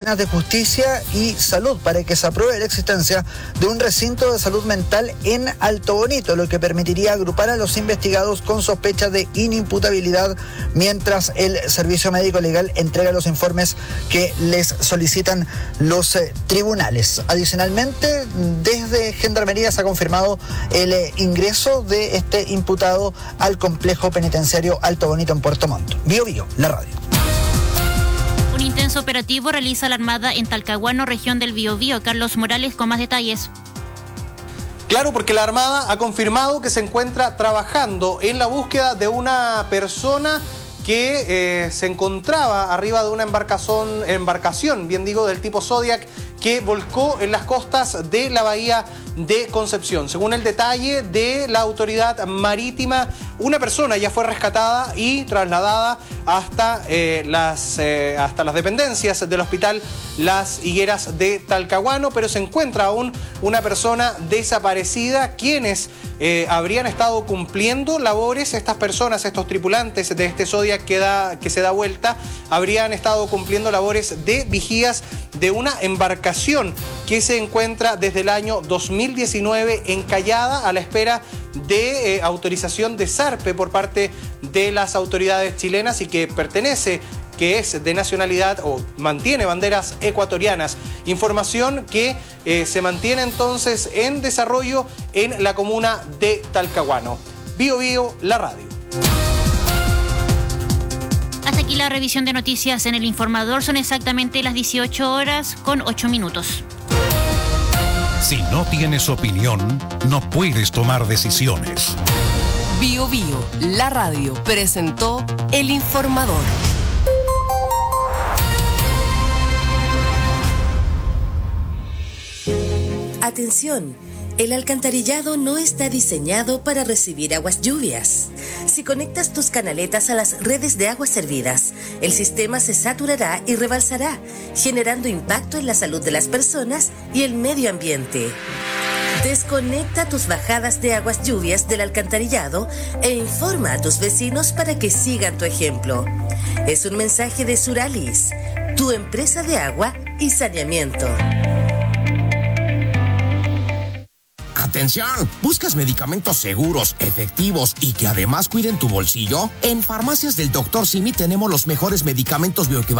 oficinas de justicia y salud para que se apruebe la existencia de un recinto de salud mental en Alto Bonito, lo que permitiría agrupar a los investigados con sospecha de inimputabilidad mientras el servicio médico legal entrega los informes que les solicitan los tribunales. Adicionalmente, desde Gendarmería se ha confirmado el ingreso de este imputado al complejo penitenciario Alto Bonito en Puerto Montt. Bio Bio, la radio. Un intenso operativo realiza la Armada en Talcahuano, región del Biobío. Carlos Morales con más detalles. Claro, porque la Armada ha confirmado que se encuentra trabajando en la búsqueda de una persona que se encontraba arriba de una embarcación, bien digo, del tipo Zodiac, que volcó en las costas de la bahía de Concepción. Según el detalle de la autoridad marítima, una persona ya fue rescatada y trasladada hasta las dependencias del hospital Las Higueras de Talcahuano, pero se encuentra aún una persona desaparecida, quienes habrían estado cumpliendo labores. Estas personas, estos tripulantes de este Zodiac que se da vuelta, habrían estado cumpliendo labores de vigías de una embarcación que se encuentra desde el año 2019 encallada a la espera de autorización de zarpe por parte de las autoridades chilenas y que es de nacionalidad o mantiene banderas ecuatorianas. Información que se mantiene entonces en desarrollo en la comuna de Talcahuano. Bio Bio, la radio. Hasta aquí la revisión de noticias en El Informador. Son exactamente las 18:08. Si no tienes opinión, no puedes tomar decisiones. Bio Bio, la radio, presentó El Informador. Atención, el alcantarillado no está diseñado para recibir aguas lluvias. Si conectas tus canaletas a las redes de aguas servidas, el sistema se saturará y rebalsará, generando impacto en la salud de las personas y el medio ambiente. Desconecta tus bajadas de aguas lluvias del alcantarillado e informa a tus vecinos para que sigan tu ejemplo. Es un mensaje de Suralis, tu empresa de agua y saneamiento. Atención, ¿buscas medicamentos seguros, efectivos y que además cuiden tu bolsillo? En Farmacias del Dr. Simi tenemos los mejores medicamentos bioequivalentes